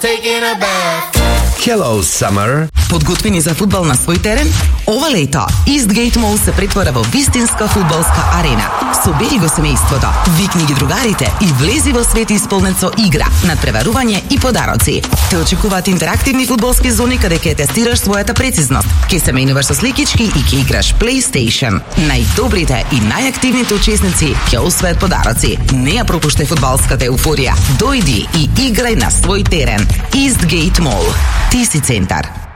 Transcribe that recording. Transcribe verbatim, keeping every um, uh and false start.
Taking a bath. Hello Summer. Подготвени за фудбал на свој терен? Ова лето Eastgate Mall се претвора во вистинска фудбалска арена. Собери го семејството, викни ги другарите и влези во свет исполнет со игра, надпреварување и подароци. Те очекуваат интерактивни фудбалски зони каде ќе тестираш својата прецизност, ќе се менуваш со сликички и ќе играш PlayStation. Најдобрите и најактивните учесници ќе освојат подароци. Не ја пропуштај фудбалската еуфорија. Дојди и играј на свој терен. Eastgate Mall. Ти си центар.